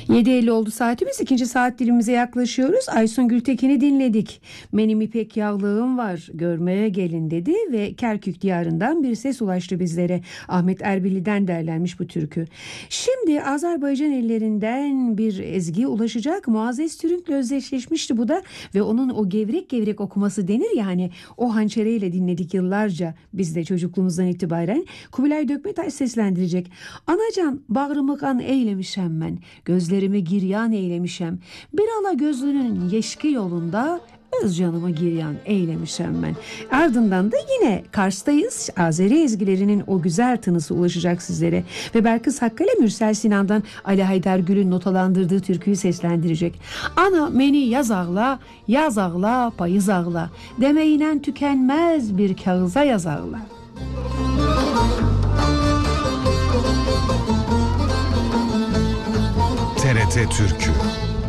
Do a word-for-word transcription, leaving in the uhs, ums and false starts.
yedi elli oldu saatimiz. İkinci saat dilimize yaklaşıyoruz. Aysun Gültekin'i dinledik. Benim ipek yağlığım var, görmeye gelin dedi ve Kerkük diyarından bir ses ulaştı bizlere. Ahmet Erbil'den derlenmiş bu türkü. Şimdi Azerbaycan ellerinden bir ezgi ulaşacak. Muazzez Türünk'le özdeşleşmişti bu da ve onun o gevrek gevrek okuması denir ya, hani o hançereyle dinledik yıllarca biz de çocukluğumuzdan itibaren. Kubilay Dökmetaş seslendirecek. Anacan bağrımı kan eylemişem ben, gözlerimi giryan eylemişem, bir ala gözlünün yeşki yolunda öz canımı giryan eylemişem ben. Ardından da yine Kars'tayız. Azeri ezgilerinin o güzel tınısı ulaşacak sizlere ve Belkıs Hakkale Mürsel Sinan'dan Ali Haydargül'ün notalandırdığı türküyü seslendirecek. Ana beni yaz ağla, yaz ağla, payız ağla, demeyle tükenmez bir kağıza yaz ağla. T R T Türkü